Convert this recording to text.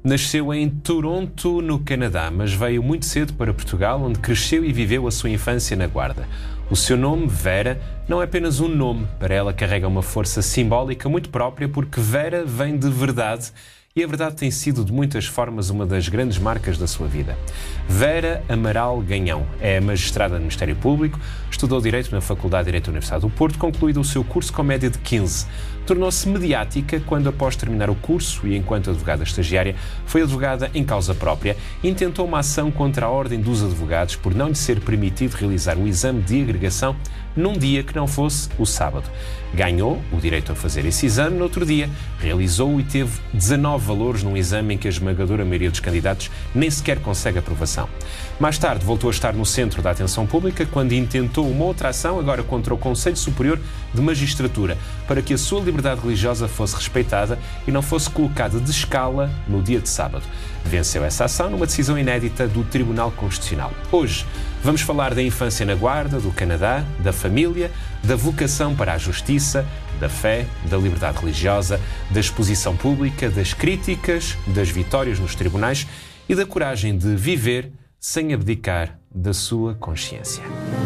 Nasceu em Toronto, no Canadá, mas veio muito cedo para Portugal, onde cresceu e viveu a sua infância na Guarda. O seu nome, Vera, não é apenas um nome. Para ela carrega uma força simbólica muito própria, porque Vera vem de verdade. E a verdade tem sido, de muitas formas, uma das grandes marcas da sua vida. Vera Amaral Ganhão é magistrada no Ministério Público, estudou Direito na Faculdade de Direito da Universidade do Porto, concluído o seu curso com média de 15. Tornou-se mediática quando, após terminar o curso e enquanto advogada estagiária, foi advogada em causa própria e intentou uma ação contra a Ordem dos Advogados por não lhe ser permitido realizar o exame de agregação num dia que não fosse o sábado. Ganhou o direito a fazer esse exame no outro dia, realizou-o e teve 19 valores num exame em que a esmagadora maioria dos candidatos nem sequer consegue aprovação. Mais tarde voltou a estar no centro da atenção pública quando intentou uma outra ação, agora contra o Conselho Superior de Magistratura, para que a sua liberdade religiosa fosse respeitada e não fosse colocada de escala no dia de sábado. Venceu essa ação numa decisão inédita do Tribunal Constitucional. Hoje vamos falar da infância na Guarda, do Canadá, da família, da vocação para a justiça, da fé, da liberdade religiosa, da exposição pública, das críticas, das vitórias nos tribunais e da coragem de viver sem abdicar da sua consciência.